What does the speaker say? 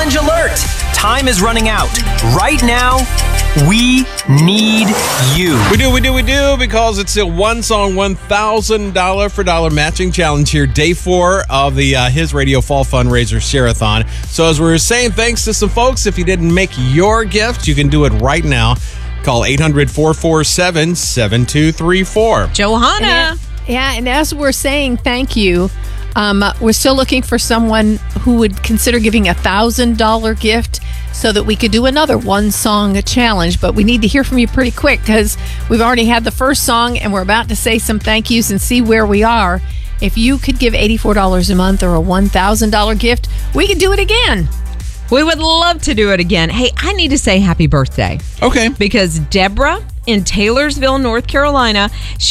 Challenge alert! Time is running out. Right now, we need you. We do, because it's a one song, $1,000 for dollar matching challenge here. Day 4 of the His Radio Fall Fundraiser Share-a-thon. So as we were saying, thanks to some folks. If you didn't make your gift, you can do it right now. Call 800-447-7234. Johanna. And as we're saying thank you, we're still looking for someone who would consider giving a $1,000 gift so that we could do another one song challenge. But we need to hear from you pretty quick because we've already had the first song and we're about to say some thank yous and see where we are. If you could give $84 a month or a $1,000 gift, we could do it again. We would love to do it again. Hey, I need to say happy birthday. Okay. Because Deborah in Taylorsville, North Carolina,